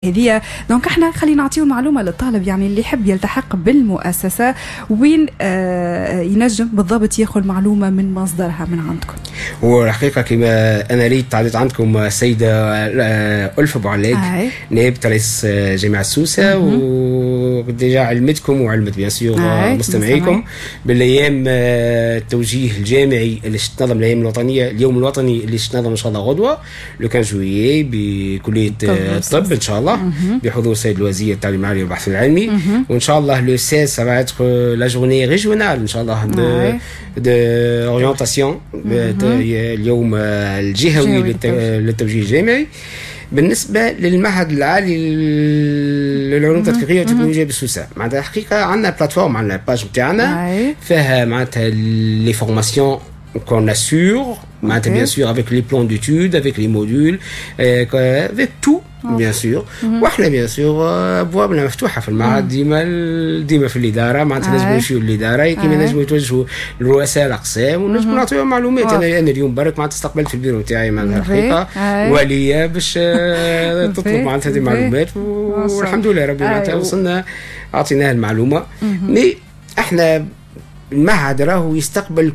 هذه دونك احنا خلينا نعطيو معلومه للطالب يعني اللي يحب يلتحق بالمؤسسه وين ينجم بالضبط ياخذ معلومه من مصدرها من عندكم. والحقيقه كما انا ريت تعديت عندكم السيده ألف أبو علاق نائب رئيس جامعه سوسه وديجا علمتكم وعلمت بيان سور مستمعيكم بالايام التوجيه الجامعي اللي تنظم الايام الوطنيه اليوم الوطني اللي تنظم ان شاء الله غدوه لو كان جويي بكليه الطب ان شاء الله بحضور السيد الوزير التعليم العالي والبحث العلمي وان شاء الله لو 16 ça va être la journée régionale ان شاء الله de orientation اليوم الجهوي للتوجيه الجامعي بالنسبه للمعهد العالي للعلوم التطبيقيه والتكنولوجيا بالسوسه. معناتها الحقيقه عندنا بلاتفورم عندنا الباج نتاعنا فيها معناتها لي فورماسيون qu'on assure, bien sûr avec les plans d'études, avec les modules, avec tout bien sûr. واحنا bien sûr ابوابنا مفتوحه في المعهد ديما في الاداره معناتها نجموا يمشيوا للاداره كيما نجموا يتوجهوا لرؤساء الاقسام ونجموا نعطيهم معلومات. انا اليوم برك معناتها استقبلت في البيرو نتاعي معناتها الحقيقه واليه باش تطلب معناتها هذه المعلومات والحمد لله ربي معناتها وصلنا اعطيناها المعلومه. مي احنا المعهد راهو يستقبل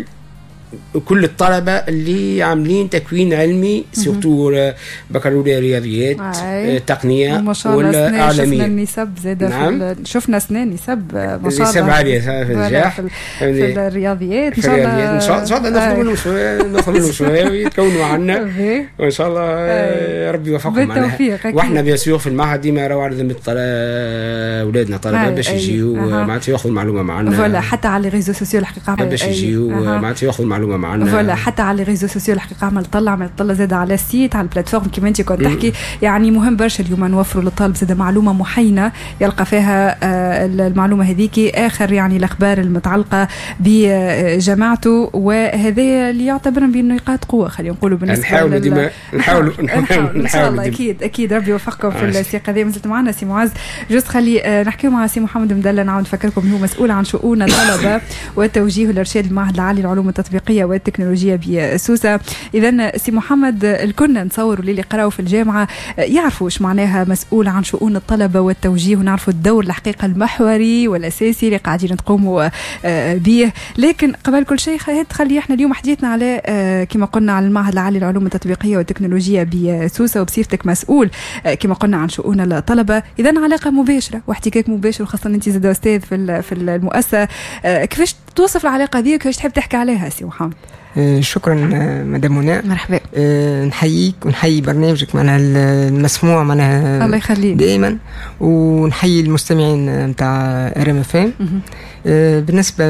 كل الطلبة اللي عاملين تكوين علمي سورتو بكالوريا رياضيات تقنية ولا أعلامية. شفنا النسب زادة نعم. شفنا سنين نسب ما شاء الله نسب عالية في النجاح في الرياضيات إن شاء الله إن شاء الله ناخذ منهم شوية ويتكونوا عنا وإن شاء الله ربي يوفقهم معنا. وإحنا بيان سور في المعهد ديما راهو على ذمة أولادنا طلبة باش يجيو معناتها ياخذوا معلومة معنا ولا حتى على الريزو سوسيو الحقيقة باش يجيو معناتها ياخذوا معلومة معنا ولا حتى على الريزو سوسيو الحقيقه عمل طلع زاد على السيت على البلاتفورم كما انت كنت تحكي يعني مهم برشا اليوم نوفروا للطالب زاد معلومه محينه يلقى فيها المعلومه هذيك اخر يعني الاخبار المتعلقه بجماعته وهذا اللي يعتبر بنقاط قوه خلينا نقولوا بالنسبه نحاول ان شاء الله اكيد ربي يوفقكم في السياق هذا. مازلت معنا سي معز جوست خلي نحكيو مع سي محمد مدلة نعاود نفكركم هو مسؤول عن شؤون الطلبه والتوجيه والارشاد المعهد العالي للعلوم التطبيقيه والتكنولوجيا بسوسة. إذن سي محمد الكل نتصور اللي قرأوا في الجامعة يعرفوا إيش معناها مسؤول عن شؤون الطلبة والتوجيه ونعرفوا الدور الحقيقة المحوري والأساسي اللي قاعدين تقوموا به. لكن قبل كل شيء خلي احنا اليوم حديثنا على كما قلنا على المعهد العالي للعلوم التطبيقية والتكنولوجيا بسوسة وبصفتك مسؤول كما قلنا عن شؤون الطلبة. إذن علاقة مباشرة واحتكاك مباشر وخاصة أنت زاد أستاذ في المؤسسة كيفاش توصف العلاقة ذي وكيفاش تحب تحكي عليها سي محمد؟ شكرا مدام منى مرحبا. نحييك ونحيي برنامجك معنا المسموع معنا الله يخليك دائما ونحيي المستمعين متاع RMF. بالنسبة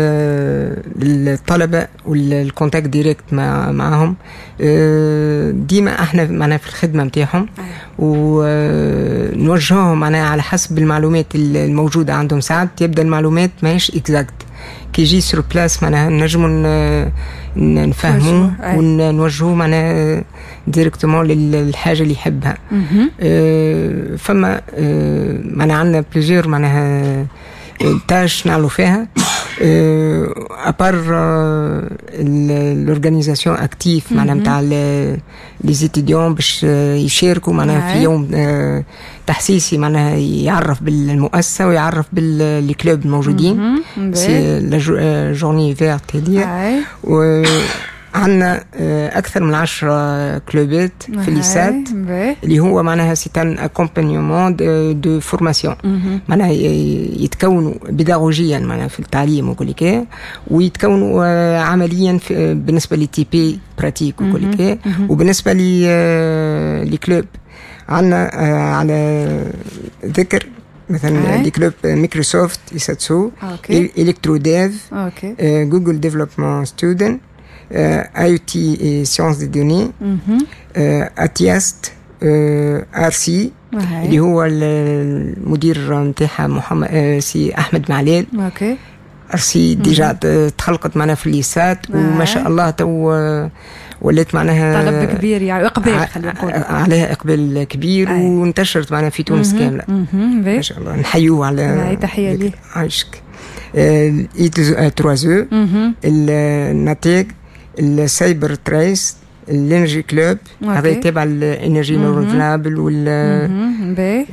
للطلبة والكونتاكت ديريكت معهم ديما احنا معنا في الخدمة متاعهم ونوجههم معنا على حسب المعلومات الموجودة عندهم. ساعات يبدأ المعلومات ماهيش اكزاكت كي يجي سور بلاس معناها نجموا نفهموه ونوجهوه معناها ديريكتومون للحاجه اللي يحبها. فما معناها عندنا بليزيور معناها تاش نعملوا فيها ابار لورغانيزاسيون اكتيف معناها نتاع لي زيتيديون باش يشاركوا معناها في يوم تحسيسي معناها يعرف بالمؤسسه ويعرف باللي كلوب الموجودين سي لا جورني فيرت هذه. عندنا أكثر من 10 كلوبات في الليسات اللي هو معناها سيتان أكومبانيومون دو فورماسيون معناها يتكونوا بيداغوجيا معناها في التعليم وكل كده ويتكونوا عمليا بالنسبة للتي بي براتيك وكل كده. وبالنسبة لكلوب عندنا على ذكر مثلا دي كلوب مايكروسوفت يساتسو إلكترو ديف جوجل ديفلوبمون ستودنت IoT et sciences des données ATIAST RC اللي هو المدير نتاعها محمد سي أحمد معلال. RC ديجا تخلقت معنا في الليسات وما شاء الله تو ولات معناها طلب كبير يعني اقبال خلينا نقول عليها اقبال كبير وانتشرت معنا في تونس كامله ما شاء الله. نحيوه على تحيه ليه عايشك. E3E النتائج السايبر تريس الانرجي كلوب هذا تبع الانرجي رينوفلابل